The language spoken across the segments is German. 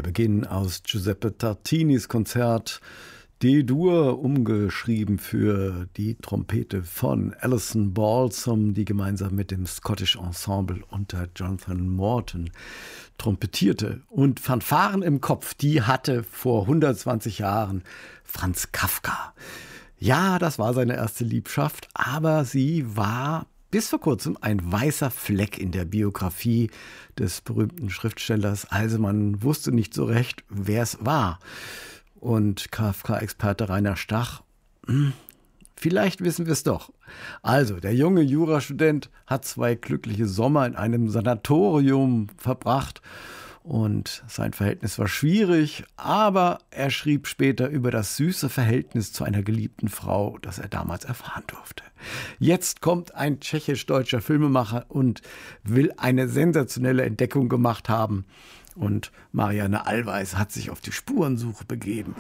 Der Beginn aus Giuseppe Tartinis Konzert D-Dur, umgeschrieben für die Trompete von Alison Balsom, die gemeinsam mit dem Scottish Ensemble unter Jonathan Morton trompetierte. Und Fanfaren im Kopf, die hatte vor 120 Jahren Franz Kafka. Ja, das war seine erste Liebschaft, aber sie war bis vor kurzem ein weißer Fleck in der Biografie des berühmten Schriftstellers. Also man wusste nicht so recht, wer es war. Und Kafka-Experte Rainer Stach, vielleicht wissen wir es doch. Also, der junge Jurastudent hat 2 glückliche Sommer in einem Sanatorium verbracht. Und sein Verhältnis war schwierig, aber er schrieb später über das süße Verhältnis zu einer geliebten Frau, das er damals erfahren durfte. Jetzt kommt ein tschechisch-deutscher Filmemacher und will eine sensationelle Entdeckung gemacht haben. Und Marianne Allweis hat sich auf die Spurensuche begeben.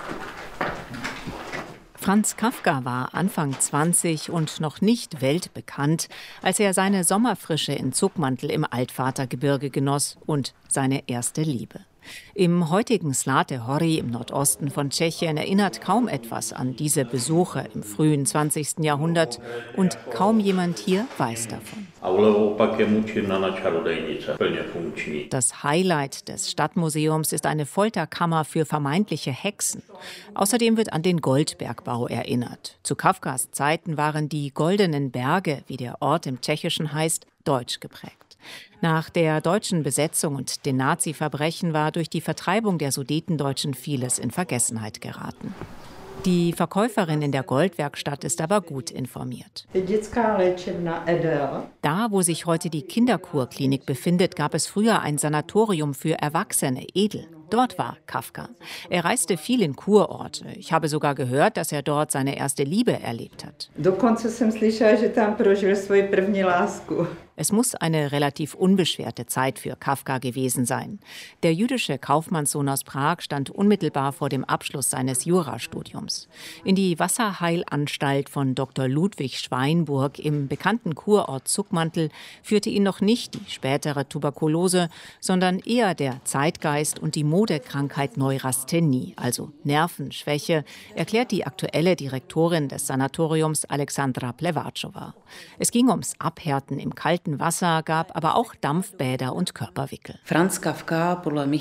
Franz Kafka war Anfang 20 und noch nicht weltbekannt, als er seine Sommerfrische in Zuckmantel im Altvatergebirge genoss und seine erste Liebe. Im heutigen Zlaté Hory im Nordosten von Tschechien erinnert kaum etwas an diese Besuche im frühen 20. Jahrhundert und kaum jemand hier weiß davon. Das Highlight des Stadtmuseums ist eine Folterkammer für vermeintliche Hexen. Außerdem wird an den Goldbergbau erinnert. Zu Kafkas Zeiten waren die Goldenen Berge, wie der Ort im Tschechischen heißt, deutsch geprägt. Nach der deutschen Besetzung und den Nazi-Verbrechen war durch die Vertreibung der Sudetendeutschen vieles in Vergessenheit geraten. Die Verkäuferin in der Goldwerkstatt ist aber gut informiert. Da, wo sich heute die Kinderkurklinik befindet, gab es früher ein Sanatorium für Erwachsene, Edel. Dort war Kafka. Er reiste viel in Kurorte. Ich habe sogar gehört, dass er dort seine erste Liebe erlebt hat. Es muss eine relativ unbeschwerte Zeit für Kafka gewesen sein. Der jüdische Kaufmannssohn aus Prag stand unmittelbar vor dem Abschluss seines Jurastudiums. In die Wasserheilanstalt von Dr. Ludwig Schweinburg im bekannten Kurort Zuckmantel führte ihn noch nicht die spätere Tuberkulose, sondern eher der Zeitgeist und die Modekrankheit Neurasthenie, also Nervenschwäche, erklärt die aktuelle Direktorin des Sanatoriums Alexandra Plevatschova. Es ging ums Abhärten im kalten Wasser, gab aber auch Dampfbäder und Körperwickel. Franz Kafka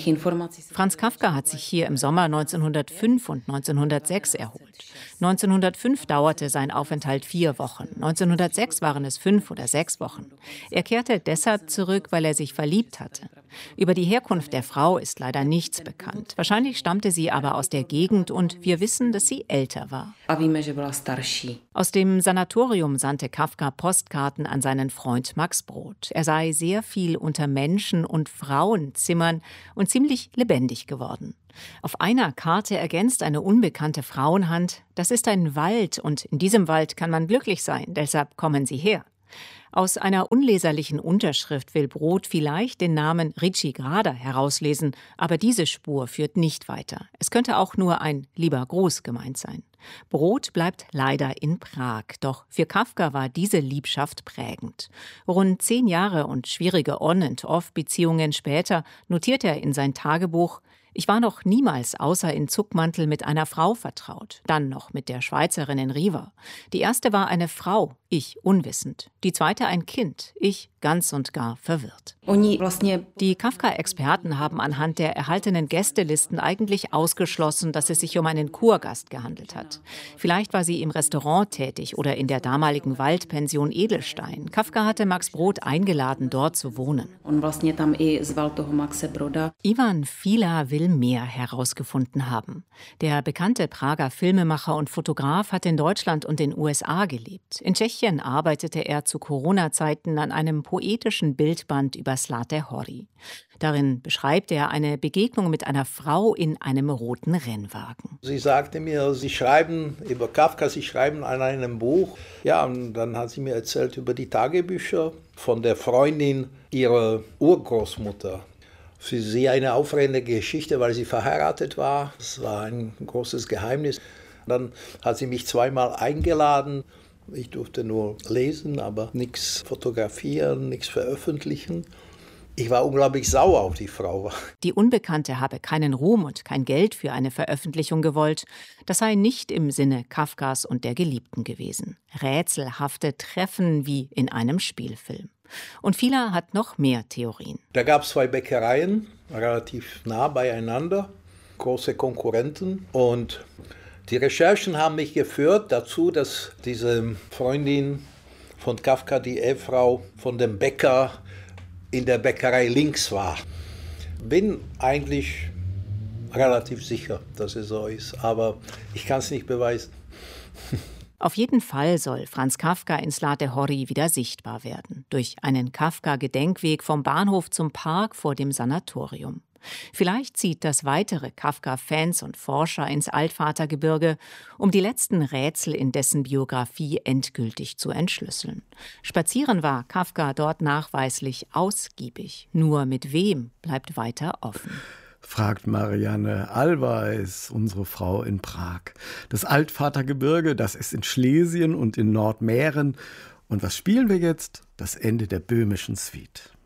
hat sich hier im Sommer 1905 und 1906 erholt. 1905 dauerte sein Aufenthalt 4 Wochen. 1906 waren es 5 oder 6 Wochen. Er kehrte deshalb zurück, weil er sich verliebt hatte. Über die Herkunft der Frau ist leider nichts bekannt. Wahrscheinlich stammte sie aber aus der Gegend und wir wissen, dass sie älter war. Aus dem Sanatorium sandte Kafka Postkarten an seinen Freund Max Brod. Er sei sehr viel unter Menschen- und Frauenzimmern und ziemlich lebendig geworden. Auf einer Karte ergänzt eine unbekannte Frauenhand: Das ist ein Wald und in diesem Wald kann man glücklich sein, deshalb kommen Sie her. Aus einer unleserlichen Unterschrift will Brod vielleicht den Namen Ricci Grada herauslesen, aber diese Spur führt nicht weiter. Es könnte auch nur ein lieber Gruß gemeint sein. Brod bleibt leider in Prag, doch für Kafka war diese Liebschaft prägend. Rund 10 Jahre und schwierige On- und Off-Beziehungen später notiert er in sein Tagebuch: Ich war noch niemals außer in Zuckmantel mit einer Frau vertraut, dann noch mit der Schweizerin in Riva. Die erste war eine Frau, ich unwissend. Die zweite ein Kind, ich ganz und gar verwirrt. Die Kafka-Experten haben anhand der erhaltenen Gästelisten eigentlich ausgeschlossen, dass es sich um einen Kurgast gehandelt hat. Vielleicht war sie im Restaurant tätig oder in der damaligen Waldpension Edelstein. Kafka hatte Max Brod eingeladen, dort zu wohnen. Ivan Fila will mehr herausgefunden haben. Der bekannte Prager Filmemacher und Fotograf hat in Deutschland und den USA gelebt. In Tschechien arbeitete er zu Corona-Zeiten an einem poetischen Bildband über Zlaté Hory. Darin beschreibt er eine Begegnung mit einer Frau in einem roten Rennwagen. Sie sagte mir, Sie schreiben über Kafka, Sie schreiben an einem Buch. Ja, und dann hat sie mir erzählt über die Tagebücher von der Freundin ihrer Urgroßmutter. Für sie eine aufregende Geschichte, weil sie verheiratet war. Das war ein großes Geheimnis. Dann hat sie mich 2-mal eingeladen. Ich durfte nur lesen, aber nichts fotografieren, nichts veröffentlichen. Ich war unglaublich sauer auf die Frau. Die Unbekannte habe keinen Ruhm und kein Geld für eine Veröffentlichung gewollt. Das sei nicht im Sinne Kafkas und der Geliebten gewesen. Rätselhafte Treffen wie in einem Spielfilm. Und Fieler hat noch mehr Theorien. Da gab es 2 Bäckereien, relativ nah beieinander, große Konkurrenten. Und die Recherchen haben mich geführt dazu, dass diese Freundin von Kafka, die Ehefrau von dem Bäcker, in der Bäckerei links war. Bin eigentlich relativ sicher, dass es so ist, aber ich kann es nicht beweisen. Auf jeden Fall soll Franz Kafka in Slate Hory wieder sichtbar werden, durch einen Kafka-Gedenkweg vom Bahnhof zum Park vor dem Sanatorium. Vielleicht zieht das weitere Kafka-Fans und Forscher ins Altvatergebirge, um die letzten Rätsel in dessen Biografie endgültig zu entschlüsseln. Spazieren war Kafka dort nachweislich ausgiebig. Nur mit wem bleibt weiter offen. Fragt Marianne Allweis, unsere Frau in Prag. Das Altvatergebirge, das ist in Schlesien und in Nordmähren. Und was spielen wir jetzt? Das Ende der böhmischen Suite.